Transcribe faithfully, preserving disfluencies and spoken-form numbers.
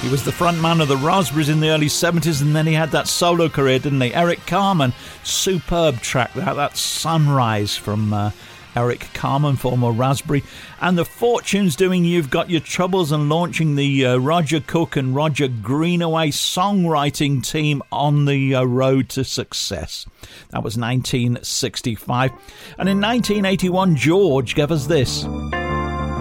He was the front man of the Raspberries in the early seventies, and then he had that solo career, didn't he? Eric Carmen, superb track, that, that Sunrise from uh, Eric Carmen, former Raspberry. And the Fortunes doing You've Got Your Troubles and launching the uh, Roger Cook and Roger Greenaway songwriting team on the uh, road to success. That was nineteen sixty-five. And in nineteen eighty-one, George gave us this.